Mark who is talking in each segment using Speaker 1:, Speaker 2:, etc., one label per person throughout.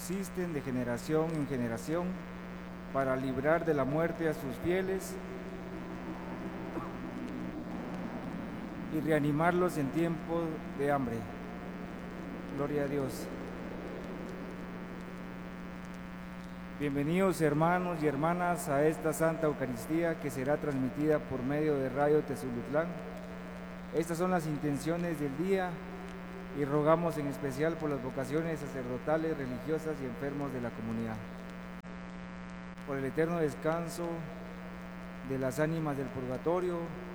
Speaker 1: subsisten de generación en generación para librar de la muerte a sus fieles y reanimarlos en tiempo de hambre. Gloria a Dios. Bienvenidos hermanos y hermanas a esta Santa Eucaristía que será transmitida por medio de Radio Tezulutlán. Estas son las intenciones del día y rogamos en especial por las vocaciones sacerdotales, religiosas y enfermos de la comunidad. Por el eterno descanso de las ánimas del purgatorio,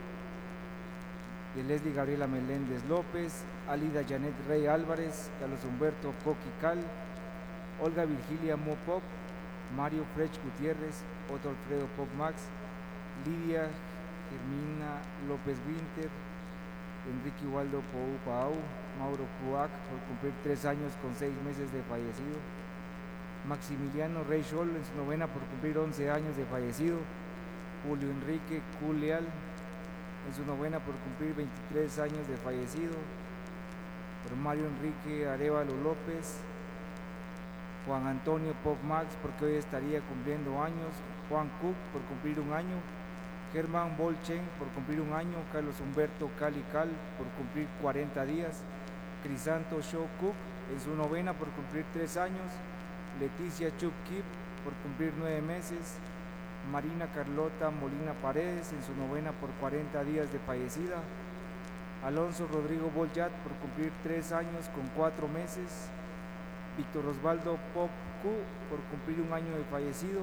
Speaker 1: de Leslie Gabriela Meléndez López, Alida Janet Rey Álvarez, Carlos Humberto Coquical, Olga Virgilia Mopop, Mario Frech Gutiérrez, Otto Alfredo Pop Max, Lidia Germina López Winter, Enrique Waldo Pou Pau, Mauro Cuac, por cumplir 3 años con 6 meses de fallecido, Maximiliano Rey Scholl en su novena por cumplir 11 años de fallecido, Julio Enrique Culeal en su novena por cumplir 23 años de fallecido, por Mario Enrique Arevalo López, Juan Antonio Pop Max porque hoy estaría cumpliendo años, Juan Cook por cumplir 1 año, Germán Bolchen por cumplir 1 año, Carlos Humberto Calical por cumplir 40 días, Crisanto Show Cook en su novena por cumplir 3 años, Leticia Chup Kip por cumplir 9 meses, Marina Carlota Molina Paredes en su novena por 40 días de fallecida, Alonso Rodrigo Bolyat por cumplir 3 años con 4 meses, Víctor Osvaldo Pop Q por cumplir 1 año de fallecido,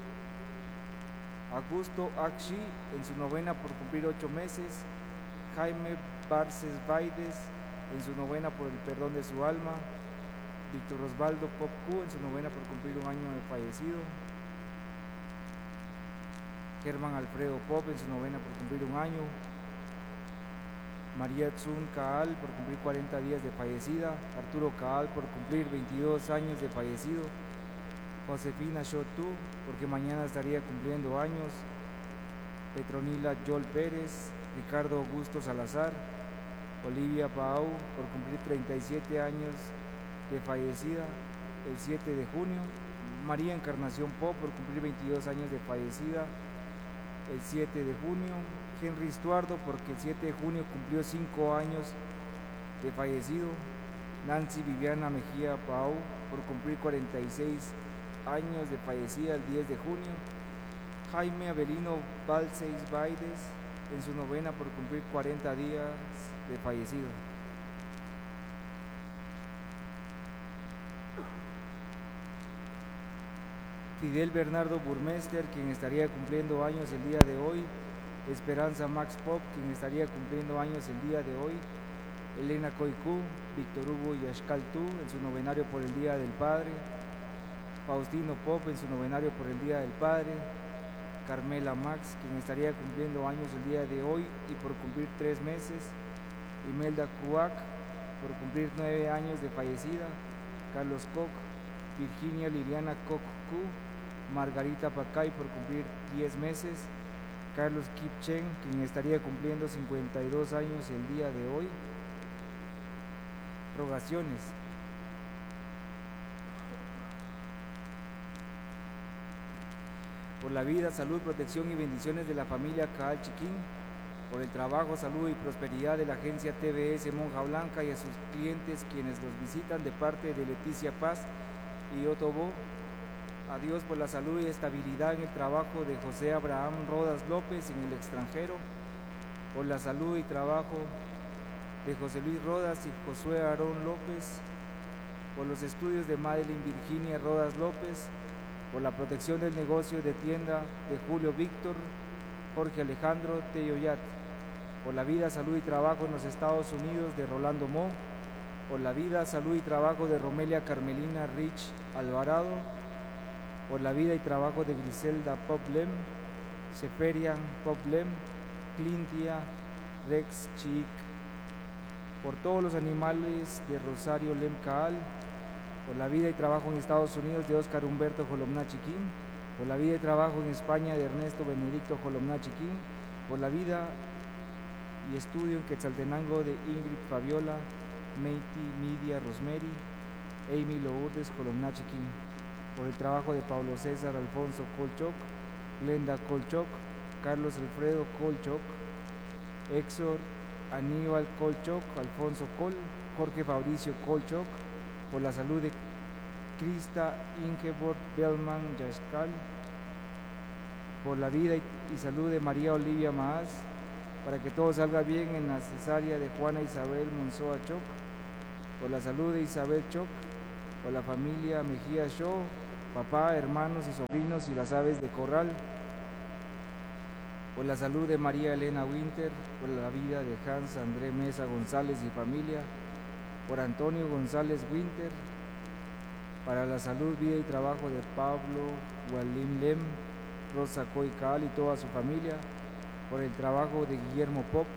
Speaker 1: Augusto Akshi en su novena por cumplir 8 meses, Jaime Barces Baides en su novena por el perdón de su alma, Víctor Osvaldo Pop Q en su novena por cumplir 1 año de fallecido, Germán Alfredo Pop en su novena por cumplir 1 año, María Tsun Caal por cumplir 40 días de fallecida, Arturo Caal por cumplir 22 años de fallecido, Josefina Shotu porque mañana estaría cumpliendo años, Petronila Yol Pérez, Ricardo Augusto Salazar, Olivia Pau por cumplir 37 años de fallecida el 7 de junio, María Encarnación Pop por cumplir 22 años de fallecida el 7 de junio, Henry Estuardo porque el 7 de junio cumplió 5 años de fallecido, Nancy Viviana Mejía Pau por cumplir 46 años de fallecida el 10 de junio, Jaime Avelino Balseis Baides en su novena por cumplir 40 días de fallecido. Fidel Bernardo Burmester, quien estaría cumpliendo años el día de hoy, Esperanza Max Pop, quien estaría cumpliendo años el día de hoy, Elena Coicú, Víctor Hugo Yashcal Tú en su novenario por el Día del Padre, Faustino Pop en su novenario por el Día del Padre, Carmela Max, quien estaría cumpliendo años el día de hoy y por cumplir 3 meses, Imelda Cuac por cumplir 9 años de fallecida, Carlos Koch, Virginia Liliana Koch Q, Margarita Pacay por cumplir 10 meses, Carlos Kipchen, quien estaría cumpliendo 52 años el día de hoy. Rogaciones. Por la vida, salud, protección y bendiciones de la familia Caal Chiquín, por el trabajo, salud y prosperidad de la agencia TBS Monja Blanca y a sus clientes quienes los visitan de parte de Leticia Paz y Otto Bo. A Dios por la salud y estabilidad en el trabajo de José Abraham Rodas López en el extranjero, por la salud y trabajo de José Luis Rodas y Josué Aarón López, por los estudios de Madeline Virginia Rodas López, por la protección del negocio de tienda de Julio Víctor, Jorge Alejandro Teyoyat, por la vida, salud y trabajo en los Estados Unidos de Rolando Mo, por la vida, salud y trabajo de Romelia Carmelina Rich Alvarado, por la vida y trabajo de Griselda Poplem, Seferian Poplem, Clintia Rex Chic, por todos los animales de Rosario Lem Caal, por la vida y trabajo en Estados Unidos de Óscar Humberto Jolomná Chiquín, por la vida y trabajo en España de Ernesto Benedicto Jolomná Chiquín, por la vida y estudio en Quetzaltenango de Ingrid Fabiola Meiti Nidia Rosemary, Amy Lourdes Colomnachiquín, por el trabajo de Pablo César Alfonso Colchoc, Glenda Colchoc, Carlos Alfredo Colchoc, Héctor Aníbal Colchoc, Alfonso Col, Jorge Fabricio Colchoc, por la salud de Krista Ingeborg Bellman Yascal, por la vida y salud de María Olivia Maas, para que todo salga bien en la cesárea de Juana Isabel Monzoa Choc, por la salud de Isabel Choc, por la familia Mejía Shaw, papá, hermanos y sobrinos y las aves de corral, por la salud de María Elena Winter, por la vida de Hans André Mesa González y familia, por Antonio González Winter, para la salud, vida y trabajo de Pablo Walim Lem, Rosa Coy Cal y toda su familia, por el trabajo de Guillermo Pop,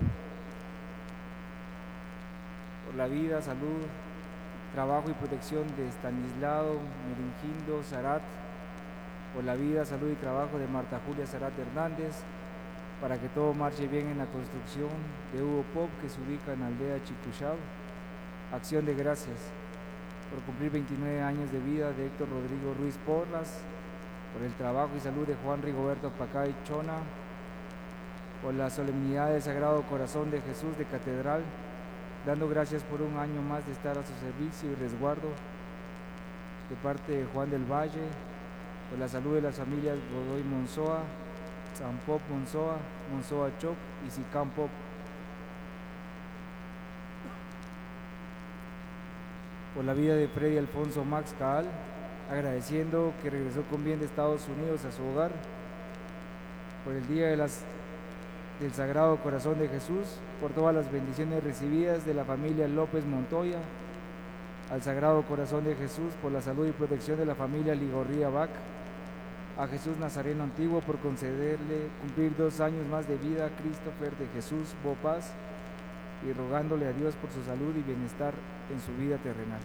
Speaker 1: por la vida, salud, trabajo y protección de Estanislao Miringindo Zarat, por la vida, salud y trabajo de Marta Julia Zarat Hernández, para que todo marche bien en la construcción de Hugo Pop, que se ubica en la aldea Chicuchab. Acción de gracias por cumplir 29 años de vida de Héctor Rodrigo Ruiz Porras, por el trabajo y salud de Juan Rigoberto Pacay Chona, por la solemnidad del Sagrado Corazón de Jesús de Catedral, dando gracias por un año más de estar a su servicio y resguardo, de parte de Juan del Valle, por la salud de las familias Godoy Monzoa, Zampop Monzoa, Monzoa Choc y Sicam Pop, por la vida de Freddy Alfonso Max Caal, agradeciendo que regresó con bien de Estados Unidos a su hogar, por el día del Sagrado Corazón de Jesús, por todas las bendiciones recibidas de la familia López Montoya, al Sagrado Corazón de Jesús por la salud y protección de la familia Ligorría Bac, a Jesús Nazareno Antiguo por concederle cumplir 2 años más de vida a Christopher de Jesús Bopaz, y rogándole a Dios por su salud y bienestar en su vida terrenal.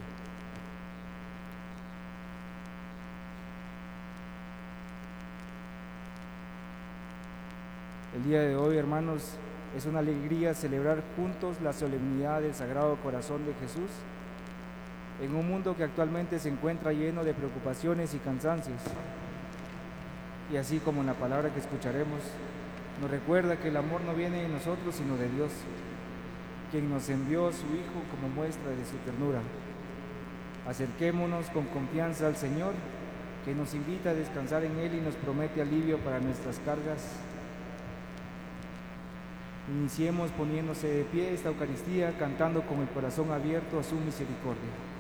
Speaker 1: El día de hoy, hermanos, es una alegría celebrar juntos la solemnidad del Sagrado Corazón de Jesús en un mundo que actualmente se encuentra lleno de preocupaciones y cansancios. Y así como en la palabra que escucharemos, nos recuerda que el amor no viene de nosotros, sino de Dios, quien nos envió a su Hijo como muestra de su ternura. Acerquémonos con confianza al Señor, que nos invita a descansar en Él y nos promete alivio para nuestras cargas. Iniciemos poniéndose de pie esta Eucaristía, cantando con el corazón abierto a su misericordia.